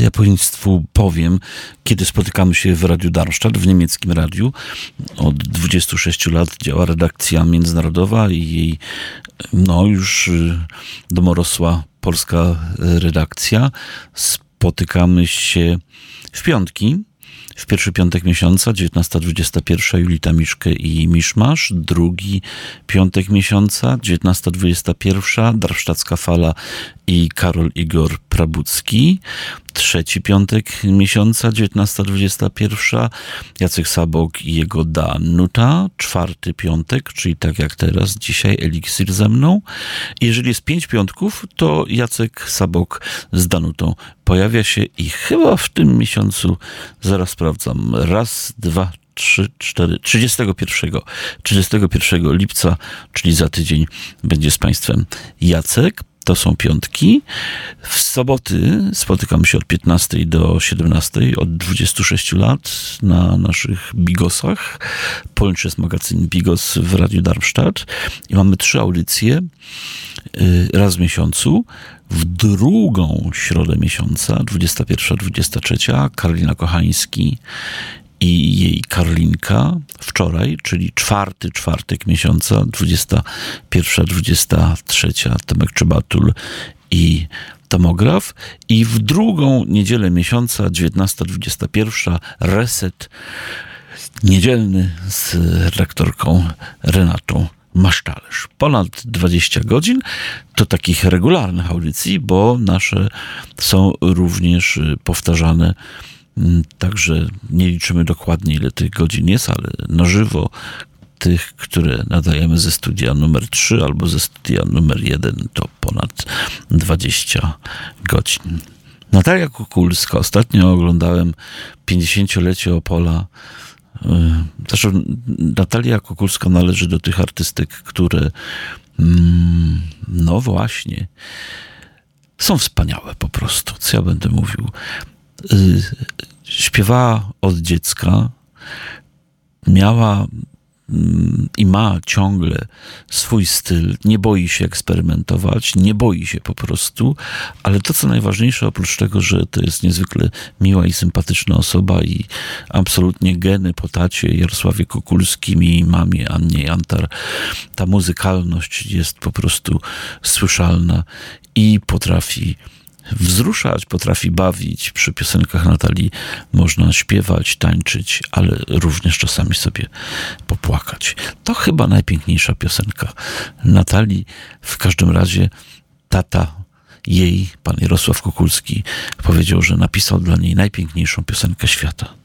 to ja Państwu powiem, kiedy spotykamy się w Radiu Darmstadt, w niemieckim radiu. Od 26 lat działa redakcja międzynarodowa i jej już domorosła polska redakcja. Spotykamy się w piątki. W pierwszy piątek miesiąca, 19:21, Julita Miszke i Miszmasz. Drugi piątek miesiąca, 19:21, Darmstadtska Fala i Karol Igor Prabucki. Trzeci piątek miesiąca, 19:21, Jacek Sabok i jego Danuta. Czwarty piątek, czyli tak jak teraz, dzisiaj Eliksir ze mną. I jeżeli jest 5 piątków, to Jacek Sabok z Danutą pojawia się i chyba w tym miesiącu, zaraz sprawdzam, 31 lipca, czyli za tydzień, będzie z Państwem Jacek. To są piątki. W soboty spotykamy się od 15 do 17, od 26 lat na naszych Bigosach. Polniczy jest magazyn Bigos w Radiu Darmstadt. I mamy 3 audycje raz w miesiącu. W drugą środę miesiąca, 21-23, Karolina Kochański i jej Karlinka wczoraj, czyli czwarty czwartek miesiąca, 21-23, Tomek Czybatul i Tomograf. I w drugą niedzielę miesiąca, 19-21, Reset niedzielny z redaktorką Renatą Masztalerz. Ponad 20 godzin to takich regularnych audycji, bo nasze są również powtarzane. Także nie liczymy dokładnie, ile tych godzin jest, ale na żywo tych, które nadajemy ze studia numer 3 albo ze studia numer 1, to ponad 20 godzin. Natalia Kukulska. Ostatnio oglądałem 50-lecie Opola. Zresztą Natalia Kukulska należy do tych artystek, które no właśnie są wspaniałe po prostu. Co ja będę mówił? Śpiewała od dziecka, miała i ma ciągle swój styl, nie boi się eksperymentować, nie boi się po prostu, ale to, co najważniejsze, oprócz tego, że to jest niezwykle miła i sympatyczna osoba i absolutnie geny po tacie Jarosławie Kukulskim i mamie Annie Jantar, ta muzykalność jest po prostu słyszalna i potrafi wzruszać, potrafi bawić. Przy piosenkach Natalii można śpiewać, tańczyć, ale również czasami sobie popłakać. To chyba najpiękniejsza piosenka Natalii. W każdym razie tata jej, pan Jarosław Kukulski, powiedział, że napisał dla niej najpiękniejszą piosenkę świata.